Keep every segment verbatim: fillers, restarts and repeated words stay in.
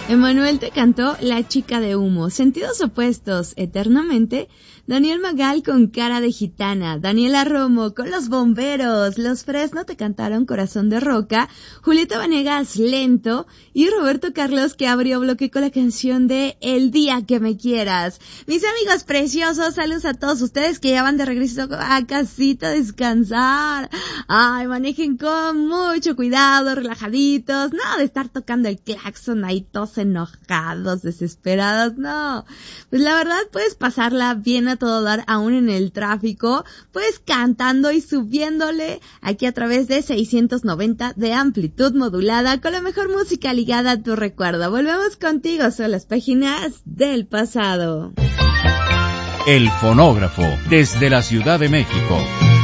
Emmanuel te cantó La chica de humo. Sentidos opuestos, Eternamente. Daniel Magal con Cara de gitana. Daniela Romo con Los bomberos. Los Fresno te cantaron Corazón de roca. Julieta Vanegas, Lento. Y Roberto Carlos, que abrió bloque con la canción de El día que me quieras. Mis amigos preciosos, saludos a todos ustedes que ya van de regreso a casita a descansar. Ay, manejen con mucho cuidado, relajaditos. No de estar tocando el claxon ahí todos enojados, desesperados. No, pues la verdad puedes pasarla bien a todo dar aún en el tráfico, pues cantando y subiéndole aquí a través de seiscientos noventa de amplitud modulada con la mejor música ligada a tu recuerdo. Volvemos contigo, son las páginas del pasado. El fonógrafo, desde la Ciudad de México.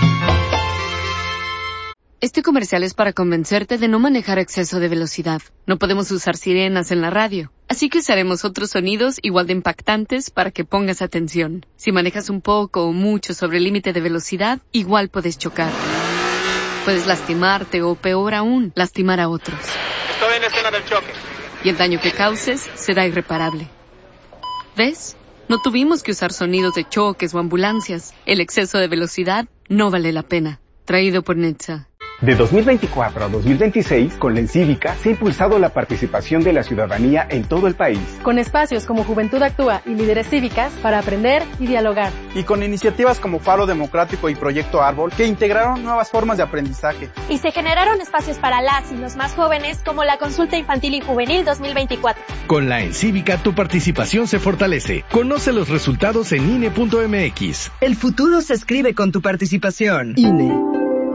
Este comercial es para convencerte de no manejar a exceso de velocidad. No podemos usar sirenas en la radio, así que usaremos otros sonidos igual de impactantes para que pongas atención. Si manejas un poco o mucho sobre el límite de velocidad, igual puedes chocar. Puedes lastimarte o, peor aún, lastimar a otros. Estoy en escena del choque. Y el daño que causes será irreparable. ¿Ves? No tuvimos que usar sonidos de choques o ambulancias. El exceso de velocidad no vale la pena. Traído por Netza. De dos mil veinticuatro a dos mil veintiséis, con la Encívica se ha impulsado la participación de la ciudadanía en todo el país. Con espacios como Juventud Actúa y Líderes Cívicas para aprender y dialogar. Y con iniciativas como Faro Democrático y Proyecto Árbol que integraron nuevas formas de aprendizaje. Y se generaron espacios para las y los más jóvenes como la Consulta Infantil y Juvenil dos mil veinticuatro. Con la Encívica tu participación se fortalece. Conoce los resultados en I N E punto M X. El futuro se escribe con tu participación. I N E.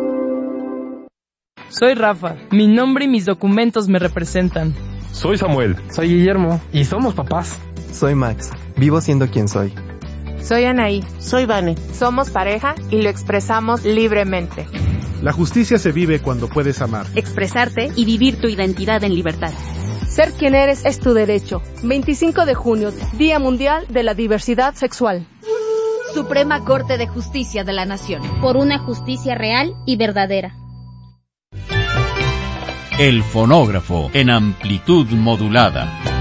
Soy Rafa, mi nombre y mis documentos me representan. Soy Samuel. Soy Guillermo. Y somos papás. Soy Max, vivo siendo quien soy. Soy Anaí. Soy Vane. Somos pareja y lo expresamos libremente. La justicia se vive cuando puedes amar, expresarte y vivir tu identidad en libertad. Ser quien eres es tu derecho. veinticinco de junio, Día Mundial de la Diversidad Sexual. Suprema Corte de Justicia de la Nación. Por una justicia real y verdadera. El fonógrafo en amplitud modulada.